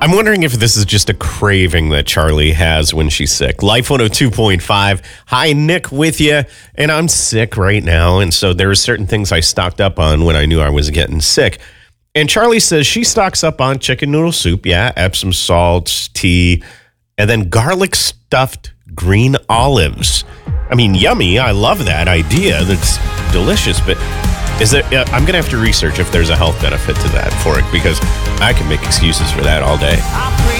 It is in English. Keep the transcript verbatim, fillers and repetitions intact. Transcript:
I'm wondering if this is just a craving that Charlie has when she's sick. Life one oh two point five. Hi, Nick with you. And I'm sick right now. And so there are certain things I stocked up on when I knew I was getting sick. And Charlie says she stocks up on chicken noodle soup. Yeah, Epsom salts, tea, and then garlic stuffed green olives. I mean, yummy. I love that idea. That's delicious. But is there, uh, I'm going to have to research if there's a health benefit to that for it, because I can make excuses for that all day.